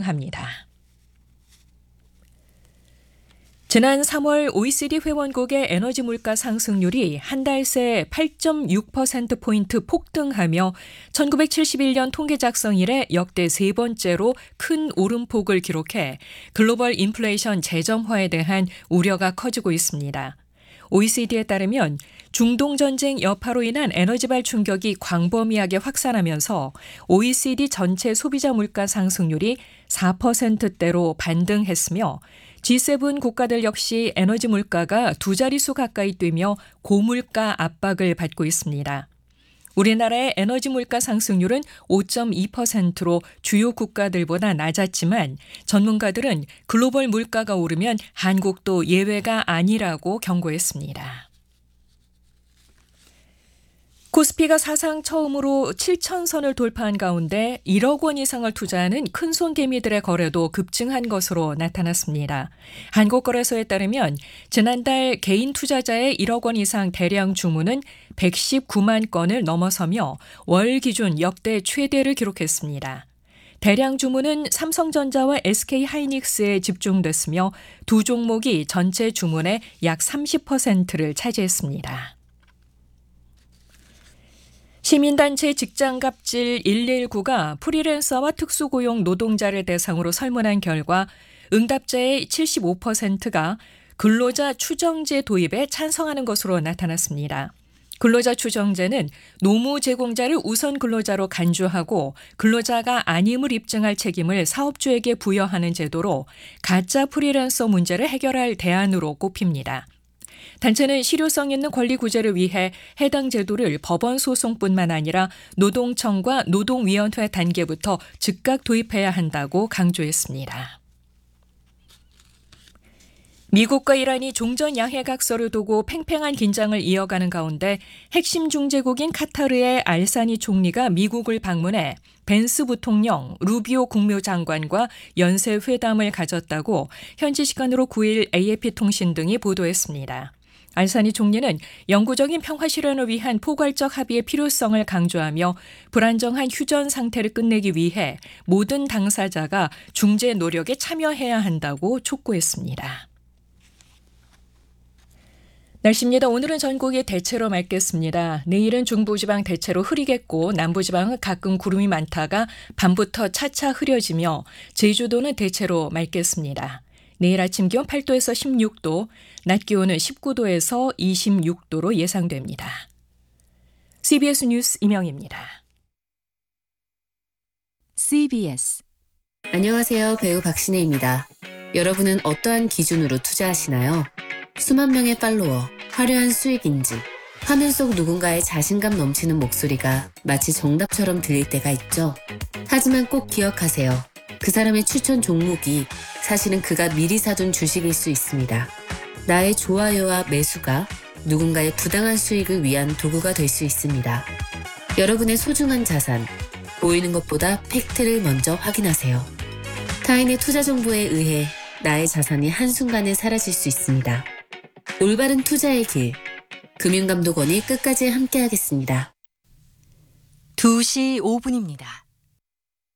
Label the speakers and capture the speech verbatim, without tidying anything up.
Speaker 1: 급증합니다. 지난 삼월 오이시디 회원국의 에너지 물가 상승률이 한 달 새 팔 점 육 퍼센트포인트 폭등하며 천구백칠십일 년 통계 작성 이래 역대 세 번째로 큰 오름폭을 기록해 글로벌 인플레이션 재점화에 대한 우려가 커지고 있습니다. 오이시디에 따르면 중동 전쟁 여파로 인한 에너지발 충격이 광범위하게 확산하면서 오이시디 전체 소비자 물가 상승률이 사 퍼센트대로 반등했으며 지 세븐 국가들 역시 에너지 물가가 두 자릿수 가까이 뛰며 고물가 압박을 받고 있습니다. 우리나라의 에너지 물가 상승률은 오 점 이 퍼센트로 주요 국가들보다 낮았지만 전문가들은 글로벌 물가가 오르면 한국도 예외가 아니라고 경고했습니다. 코스피가 사상 처음으로 칠천 선을 돌파한 가운데 일억 원 이상을 투자하는 큰손 개미들의 거래도 급증한 것으로 나타났습니다. 한국거래소에 따르면 지난달 개인 투자자의 일억 원 이상 대량 주문은 백십구만 건을 넘어서며 월 기준 역대 최대를 기록했습니다. 대량 주문은 삼성전자와 에스케이하이닉스에 집중됐으며 두 종목이 전체 주문의 약 삼십 퍼센트를 차지했습니다. 시민단체 직장갑질 일일구가 프리랜서와 특수고용 노동자를 대상으로 설문한 결과 응답자의 칠십오 퍼센트가 근로자 추정제 도입에 찬성하는 것으로 나타났습니다. 근로자 추정제는 노무 제공자를 우선 근로자로 간주하고 근로자가 아님을 입증할 책임을 사업주에게 부여하는 제도로 가짜 프리랜서 문제를 해결할 대안으로 꼽힙니다. 단체는 실효성 있는 권리 구제를 위해 해당 제도를 법원 소송뿐만 아니라 노동청과 노동위원회 단계부터 즉각 도입해야 한다고 강조했습니다. 미국과 이란이 종전 양해 각서를 두고 팽팽한 긴장을 이어가는 가운데 핵심 중재국인 카타르의 알사니 총리가 미국을 방문해 벤스 부통령, 루비오 국무장관과 연쇄 회담을 가졌다고 현지 시간으로 구 일 에이에프피 통신 등이 보도했습니다. 알사니 총리는 영구적인 평화 실현을 위한 포괄적 합의의 필요성을 강조하며 불안정한 휴전 상태를 끝내기 위해 모든 당사자가 중재 노력에 참여해야 한다고 촉구했습니다. 날씨입니다. 오늘은 전국이 대체로 맑겠습니다. 내일은 중부지방 대체로 흐리겠고 남부지방은 가끔 구름이 많다가 밤부터 차차 흐려지며 제주도는 대체로 맑겠습니다. 내일 아침 기온 팔 도에서 십육 도, 낮 기온은 십구 도에서 이십육 도로 예상됩니다. 씨비에스 뉴스 임영입니다.
Speaker 2: 씨비에스 안녕하세요. 배우 박신혜입니다. 여러분은 어떠한 기준으로 투자하시나요? 수만 명의 팔로워, 화려한 수익인지, 화면 속 누군가의 자신감 넘치는 목소리가 마치 정답처럼 들릴 때가 있죠. 하지만 꼭 기억하세요. 그 사람의 추천 종목이 사실은 그가 미리 사둔 주식일 수 있습니다. 나의 좋아요와 매수가 누군가의 부당한 수익을 위한 도구가 될 수 있습니다. 여러분의 소중한 자산, 보이는 것보다 팩트를 먼저 확인하세요. 타인의 투자 정보에 의해 나의 자산이 한순간에 사라질 수 있습니다. 올바른 투자의 길, 금융감독원이 끝까지 함께하겠습니다.
Speaker 3: 두 시 오 분입니다.